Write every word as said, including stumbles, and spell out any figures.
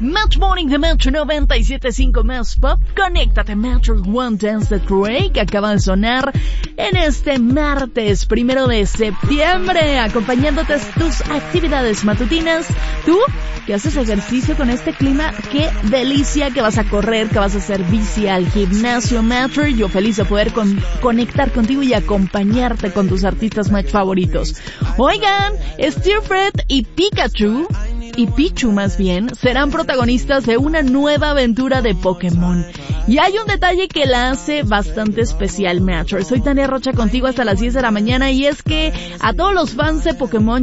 Match Morning de Metro noventa y siete punto cinco más Pop. Conéctate, Metro One Dance the Cray, que acaba de sonar en este martes primero de septiembre, acompañándote tus actividades matutinas. Tú que haces ejercicio con este clima, qué delicia, que vas a correr, que vas a hacer bici al gimnasio, Metro. Yo feliz de poder con, conectar contigo y acompañarte con tus artistas Match favoritos. Oigan, Steelfred y Pikachu y Pichu más bien, serán protagonistas de una nueva aventura de Pokémon. Y hay un detalle que la hace bastante especial, Metro. Soy Tania Rocha contigo hasta las diez de la mañana, y es que a todos los fans de Pokémon